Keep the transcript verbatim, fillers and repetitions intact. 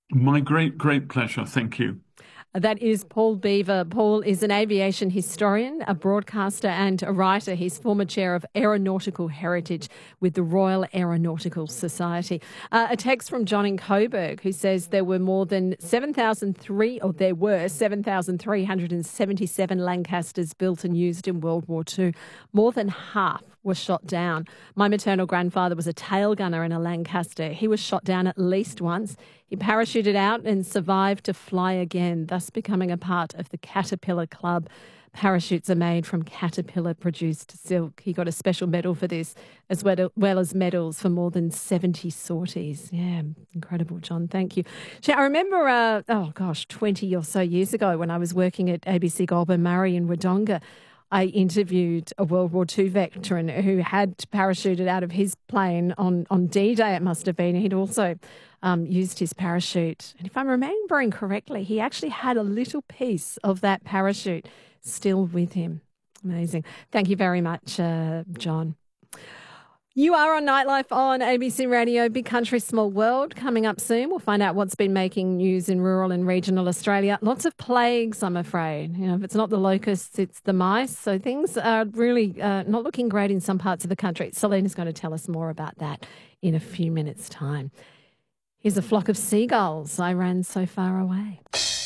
My great, great pleasure. Thank you. That is Paul Beaver. Paul is an aviation historian, a broadcaster and a writer. He's former chair of aeronautical heritage with the Royal Aeronautical Society. Uh, a text from John in Coburg who says there were more than seven thousand three, or there were seven thousand three hundred seventy-seven Lancasters built and used in World War Two. More than half were shot down. My maternal grandfather was a tail gunner in a Lancaster. He was shot down at least once. He parachuted out and survived to fly again, thus becoming a part of the Caterpillar Club. Parachutes are made from caterpillar-produced silk. He got a special medal for this, as well, well as medals for more than seventy sorties. Yeah, incredible, John. Thank you. Gee, I remember, uh, oh gosh, twenty or so years ago when I was working at A B C Goulburn Murray in Wodonga, I interviewed a World War Two veteran who had parachuted out of his plane on, on D-Day, it must have been. He'd also um, used his parachute. And if I'm remembering correctly, he actually had a little piece of that parachute still with him. Amazing. Thank you very much, uh, John. You are on Nightlife on A B C Radio, Big Country, Small World. Coming up soon, we'll find out what's been making news in rural and regional Australia. Lots of plagues, I'm afraid. You know, if it's not the locusts, it's the mice. So things are really uh, not looking great in some parts of the country. Selena's going to tell us more about that in a few minutes' time. Here's a flock of seagulls. I ran so far away.